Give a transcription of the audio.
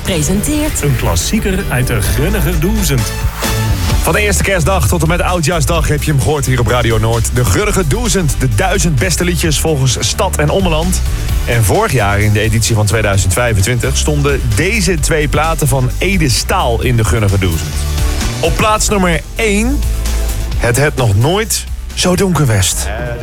presenteert een klassieker uit de Grunniger Duizend. Van de eerste kerstdag tot en met Oudjaarsdag heb je hem gehoord hier op Radio Noord. De Grunniger Duizend, de 1000 beste liedjes volgens stad en ommeland. En vorig jaar in de editie van 2025 stonden deze twee platen van Ede Staal in de Grunniger Duizend. Op plaats nummer 1, het nog nooit zo donker west.